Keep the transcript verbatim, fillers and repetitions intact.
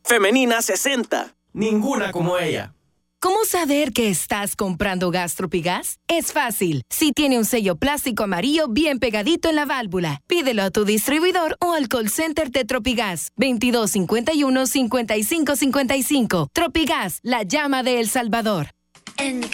Femenina sesenta. Ninguna como ella. ¿Cómo saber que estás comprando gas Tropigas? Es fácil. Si tiene un sello plástico amarillo bien pegadito en la válvula, pídelo a tu distribuidor o al call center de Tropigas. veintidós cincuenta y uno, cincuenta y cinco cincuenta y cinco. Tropigas, la llama de El Salvador. En mi